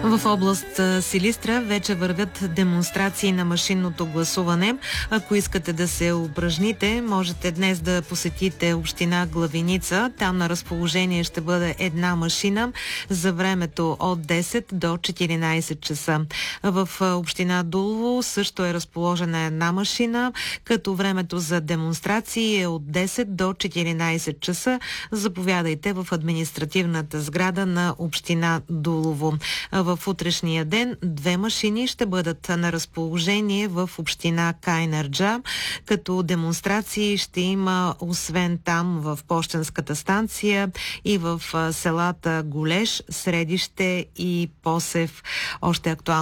В област Силистра вече вървят демонстрации на машинното гласуване. Ако искате да се упражните, можете днес да посетите община Главиница. Там на разположение ще бъде една машина за времето от 10 до 14 часа. В община Дулово също е разположена една машина, като времето за демонстрации е от 10 до 14 часа. Заповядайте в административната сграда на община Дулово. В утрешния ден две машини ще бъдат на разположение в община Кайнарджа, като демонстрации ще има освен там в пощенската станция и в селата Голеш, Средище и Посев. Още актуално